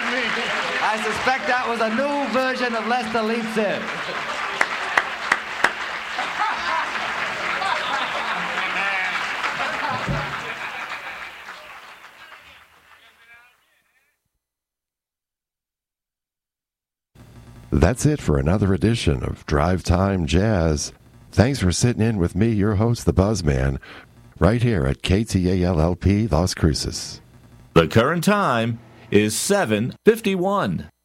I suspect that was a new version of Lester Leaps In. That's it for another edition of Drive Time Jazz. Thanks for sitting in with me, your host, the Buzzman, right here at KTAL-LP Las Cruces. The current time is 7:51.